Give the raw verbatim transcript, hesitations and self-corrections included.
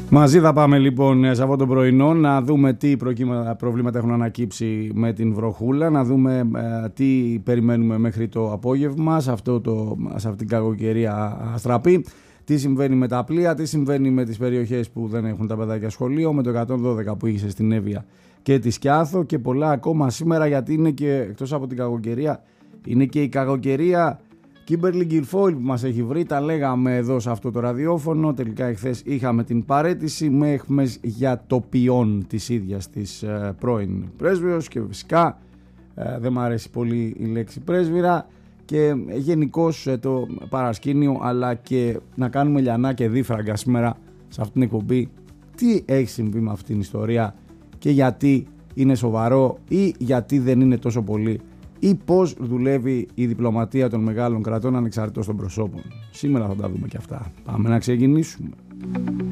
Μαζί θα πάμε λοιπόν σε αυτό το πρωινό να δούμε τι προβλήματα έχουν ανακύψει με την βροχούλα, να δούμε ε, τι περιμένουμε μέχρι το απόγευμα σε, αυτό το, σε αυτήν την κακοκαιρία αστραπή, τι συμβαίνει με τα πλοία, τι συμβαίνει με τις περιοχές που δεν έχουν τα παιδάκια σχολείο, με το εκατόν δώδεκα που είχε στην Εύβοια και τη Σκιάθο και πολλά ακόμα σήμερα, γιατί είναι και εκτός από την κακοκαιρία, είναι και η κακοκαιρία Κίμπερλι Γκιλφόιλ που μας έχει βρει. Τα λέγαμε εδώ σε αυτό το ραδιόφωνο. Τελικά εχθές είχαμε την παραίτηση με έχμες για το ποιόν της ίδιας της ε, πρώην πρέσβεως και φυσικά ε, δεν μου αρέσει πολύ η λέξη πρέσβυρα και γενικώς ε, το παρασκήνιο, αλλά και να κάνουμε λιανά και δίφραγκα σήμερα σε αυτήν την εκπομπή. Τι έχει συμβεί με αυτήν την ιστορία και γιατί είναι σοβαρό ή γιατί δεν είναι τόσο πολύ, ή πώς δουλεύει η διπλωματία των μεγάλων κρατών ανεξαρτήτως των προσώπων. Σήμερα θα τα δούμε και αυτά. Πάμε να ξεκινήσουμε.